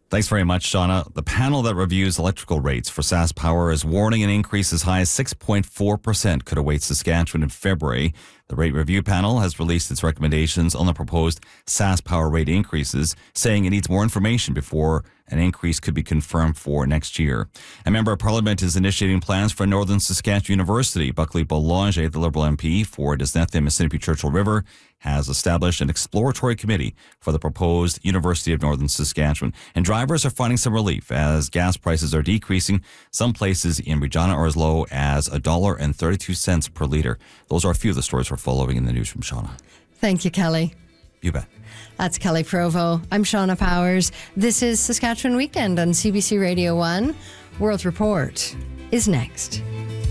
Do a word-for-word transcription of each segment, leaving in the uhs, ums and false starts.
Thanks very much, Shauna. The panel that reviews electrical rates for SaskPower is warning an increase as high as six point four percent could await Saskatchewan in February. The rate review panel has released its recommendations on the proposed SaskPower rate increases, saying it needs more information before an increase could be confirmed for next year. A member of Parliament is initiating plans for Northern Saskatchewan University. Buckley Boulanger, the Liberal M P for Disnethim Mississippi Churchill River, has established an exploratory committee for the proposed University of Northern Saskatchewan. And drivers are finding some relief as gas prices are decreasing, some places in Regina are as low as one dollar and thirty-two cents per litre. Those are a few of the stories we're following in the news from Shauna. Thank you, Kelly. You bet. That's Kelly Provo. I'm Shauna Powers. This is Saskatchewan Weekend on C B C Radio one. World Report is next.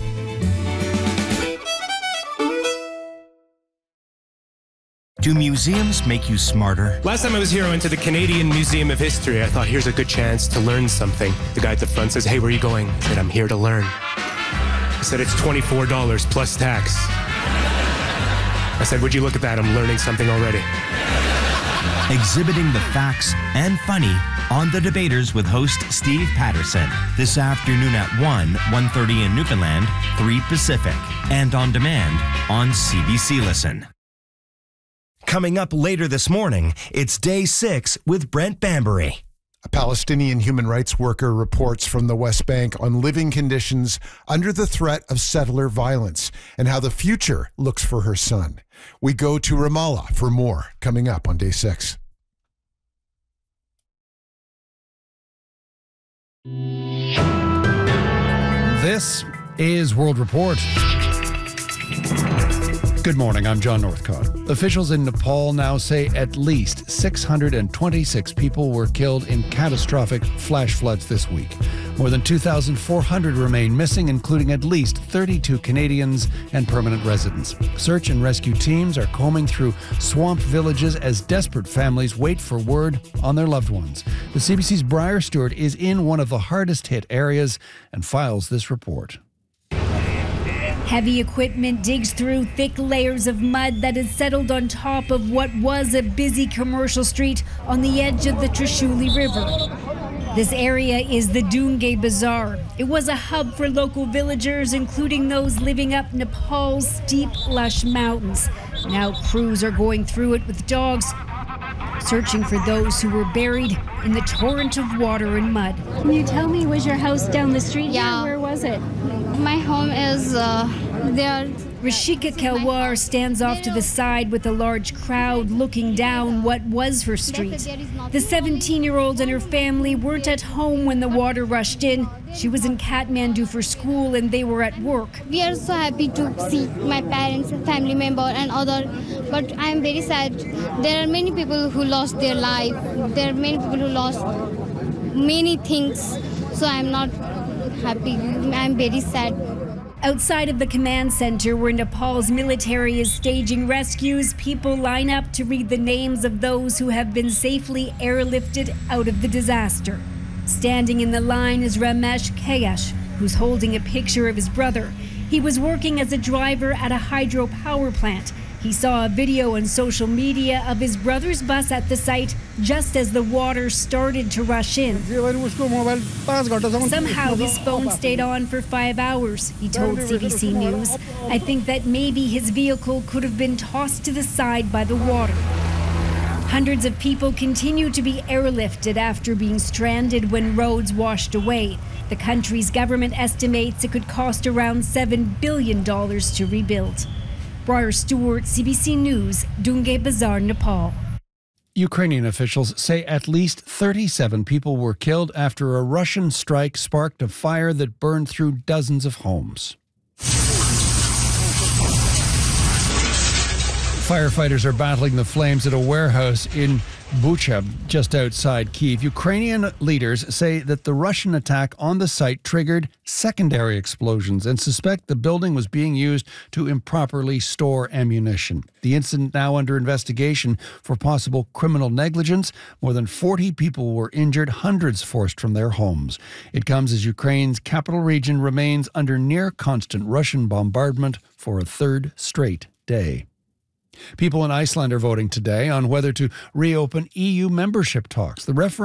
Do museums make you smarter? Last time I was here, I went to the Canadian Museum of History. I thought, here's a good chance to learn something. The guy at the front says, hey, where are you going? I said, I'm here to learn. He said, it's twenty-four dollars plus tax. I said, would you look at that? I'm learning something already. Exhibiting the facts and funny on The Debaters with host Steve Patterson. This afternoon at one, one thirty in Newfoundland, three Pacific. And on demand on C B C Listen. Coming up later this morning, it's Day six with Brent Bambury. A Palestinian human rights worker reports from the West Bank on living conditions under the threat of settler violence and how the future looks for her son. We go to Ramallah for more coming up on Day six. This is World Report. Good morning, I'm John Northcott. Officials in Nepal now say at least six hundred twenty-six people were killed in catastrophic flash floods this week. More than two thousand four hundred remain missing, including at least thirty-two Canadians and permanent residents. Search and rescue teams are combing through swamp villages as desperate families wait for word on their loved ones. The C B C's Briar Stewart is in one of the hardest hit areas and files this report. Heavy equipment digs through thick layers of mud that has settled on top of what was a busy commercial street on the edge of the Trishuli River. This area is the Dungay Bazaar. It was a hub for local villagers, including those living up Nepal's steep, lush mountains. Now crews are going through it with dogs, searching for those who were buried in the torrent of water and mud. Can you tell me, was your house down the street? Yeah. Here? Where was it? My home is uh, there. Rashika Kelwar stands off to the side with a large crowd looking down what was her street. The seventeen-year-old and her family weren't at home when the water rushed in. She was in Kathmandu for school and they were at work. We are so happy to see my parents, family member and other, but I am very sad. There are many people who lost their life. There are many people who lost many things, so I am not happy. I am very sad. Outside of the command center where Nepal's military is staging rescues, people line up to read the names of those who have been safely airlifted out of the disaster. Standing in the line is Ramesh Kayash, who's holding a picture of his brother. He was working as a driver at a hydropower plant. He saw a video on social media of his brother's bus at the site just as the water started to rush in. Somehow his phone stayed on for five hours, he told C B C News. I think that maybe his vehicle could have been tossed to the side by the water. Hundreds of people continue to be airlifted after being stranded when roads washed away. The country's government estimates it could cost around seven billion dollars to rebuild. Briar Stewart, C B C News, Dungay Bazaar, Nepal. Ukrainian officials say at least thirty-seven people were killed after a Russian strike sparked a fire that burned through dozens of homes. Firefighters are battling the flames at a warehouse in Bucha, just outside Kyiv. Ukrainian leaders say that the Russian attack on the site triggered secondary explosions and suspect the building was being used to improperly store ammunition. The incident now under investigation for possible criminal negligence. More than forty people were injured, hundreds forced from their homes. It comes as Ukraine's capital region remains under near constant Russian bombardment for a third straight day. People in Iceland are voting today on whether to reopen E U membership talks. The referendum